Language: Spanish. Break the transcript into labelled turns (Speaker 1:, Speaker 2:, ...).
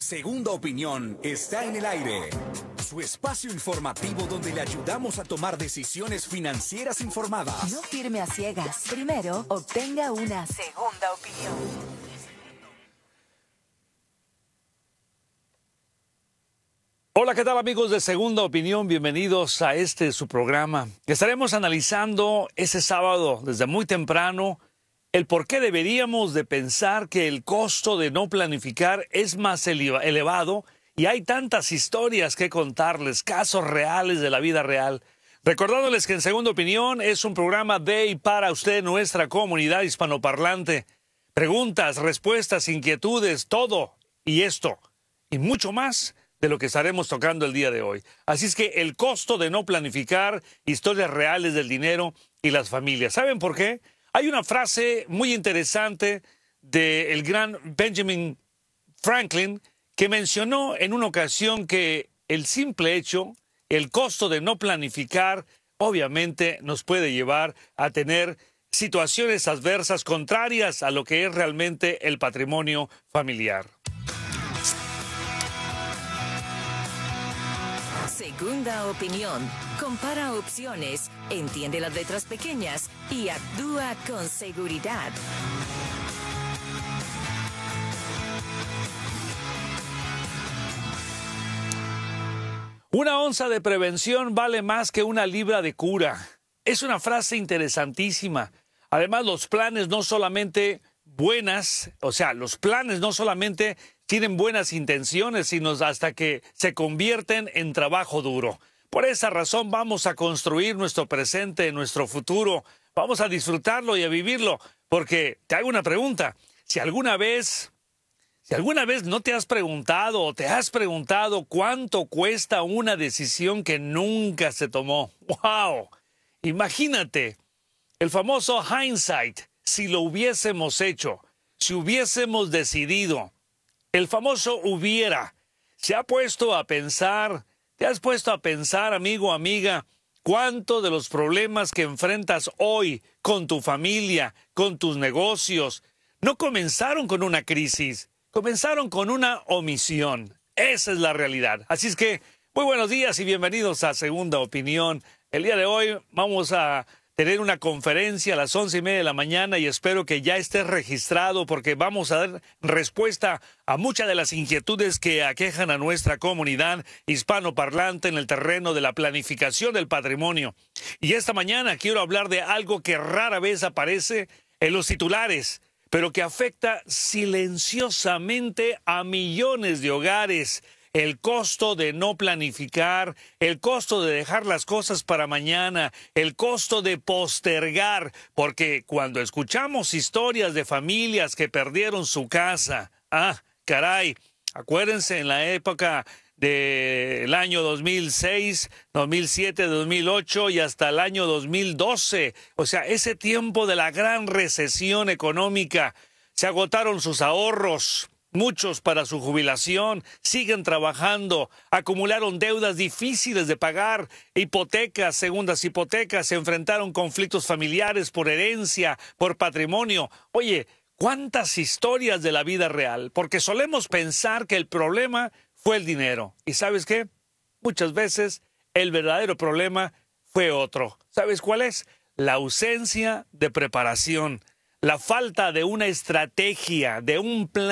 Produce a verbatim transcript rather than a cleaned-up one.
Speaker 1: Segunda Opinión está en el aire. Su espacio informativo donde le ayudamos a tomar decisiones financieras informadas.
Speaker 2: No firme a ciegas. Primero, obtenga una segunda opinión.
Speaker 3: Hola, ¿qué tal amigos de Segunda Opinión? Bienvenidos a este su programa. Estaremos analizando ese sábado desde muy temprano el por qué deberíamos de pensar que el costo de no planificar es más elevado y hay tantas historias que contarles, casos reales de la vida real. Recordándoles que en Segunda Opinión es un programa de y para usted, nuestra comunidad hispanoparlante. Preguntas, respuestas, inquietudes, todo y esto y mucho más de lo que estaremos tocando el día de hoy. Así es que el costo de no planificar, historias reales del dinero y las familias. ¿Saben por qué? Hay una frase muy interesante del gran Benjamin Franklin que mencionó en una ocasión que el simple hecho, el costo de no planificar, obviamente nos puede llevar a tener situaciones adversas contrarias a lo que es realmente el patrimonio familiar.
Speaker 2: Segunda Opinión. Compara opciones, entiende las letras pequeñas y actúa con seguridad.
Speaker 3: Una onza de prevención vale más que una libra de cura. Es una frase interesantísima. Además, los planes no solamente buenas, o sea, los planes no solamente tienen buenas intenciones, sino hasta que se convierten en trabajo duro. Por esa razón vamos a construir nuestro presente, nuestro futuro. Vamos a disfrutarlo y a vivirlo. Porque te hago una pregunta. Si alguna vez, si alguna vez no te has preguntado o te has preguntado cuánto cuesta una decisión que nunca se tomó. ¡Wow! Imagínate el famoso hindsight. Si lo hubiésemos hecho, si hubiésemos decidido. El famoso hubiera. ¿Se ha puesto a pensar, te has puesto a pensar, amigo, amiga, cuánto de los problemas que enfrentas hoy con tu familia, con tus negocios, no comenzaron con una crisis, comenzaron con una omisión? Esa es la realidad. Así es que, muy buenos días y bienvenidos a Segunda Opinión. El día de hoy vamos a tener una conferencia a las once y media de la mañana y espero que ya estés registrado porque vamos a dar respuesta a muchas de las inquietudes que aquejan a nuestra comunidad hispanoparlante en el terreno de la planificación del patrimonio. Y esta mañana quiero hablar de algo que rara vez aparece en los titulares, pero que afecta silenciosamente a millones de hogares. El costo de no planificar, el costo de dejar las cosas para mañana, el costo de postergar, porque cuando escuchamos historias de familias que perdieron su casa, ah, caray, acuérdense en la época del año dos mil seis, dos mil siete, dos mil ocho y hasta el año dos mil doce, o sea, ese tiempo de la gran recesión económica, se agotaron sus ahorros. Muchos para su jubilación siguen trabajando, acumularon deudas difíciles de pagar, hipotecas, segundas hipotecas, se enfrentaron conflictos familiares por herencia, por patrimonio. Oye, ¿cuántas historias de la vida real? Porque solemos pensar que el problema fue el dinero. ¿Y sabes qué? Muchas veces el verdadero problema fue otro. ¿Sabes cuál es? La ausencia de preparación, la falta de una estrategia, de un plan.